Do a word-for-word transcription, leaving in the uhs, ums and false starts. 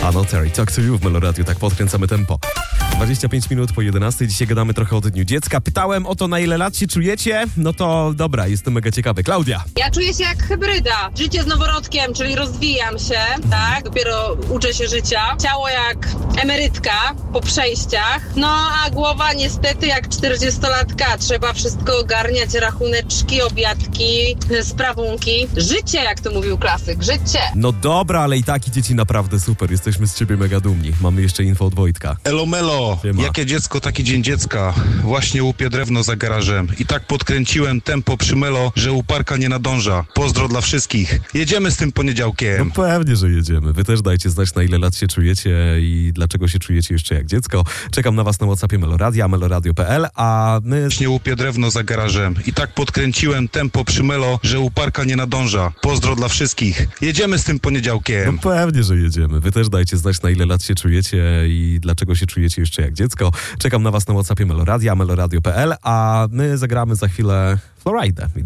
Ano Terry, Talk to You w Meloradiu, tak podkręcamy tempo. dwadzieścia pięć minut po jedenastej, dzisiaj gadamy trochę o Dniu Dziecka. Pytałem o to, na ile lat się czujecie, no to dobra, jestem mega ciekawy. Klaudia. Ja czuję się jak hybryda. Życie z noworodkiem, czyli rozwijam się, tak? Dopiero uczę się życia. Ciało jak emerytka po przejściach, no a głowa niestety jak czterdziestolatka. Trzeba wszystko ogarniać, rachuneczki, obiadki, sprawunki. Życie, jak to mówił klasyk, życie. No dobra, ale i tak idzie ci naprawdę super, jesteśmy z ciebie mega dumni. Mamy jeszcze info od Wojtka. Elo melo, Siema. jakie dziecko, taki dzień dziecka. Właśnie łupię drewno za garażem. I tak podkręciłem tempo przy melo, że uparka nie nadąża. Pozdro dla wszystkich. Jedziemy z tym poniedziałkiem. No pewnie, że jedziemy. Wy też dajcie znać, na ile lat się czujecie i dlaczego się czujecie jeszcze jak dziecko. Czekam na was na WhatsAppie Meloradia, meloradio kropka p l, a my... Właśnie łupię drewno za garażem. I tak podkręciłem tempo przy melo, że uparka nie nadąża. Pozdro dla wszystkich. Jedziemy z tym poniedziałkiem. No pewnie, że jedziemy. Wy też dajcie znać, na ile lat się czujecie i dlaczego się czujecie jeszcze jak dziecko. Czekam na was na WhatsAppie Meloradia, meloradio kropka p l, a my zagramy za chwilę Floridę.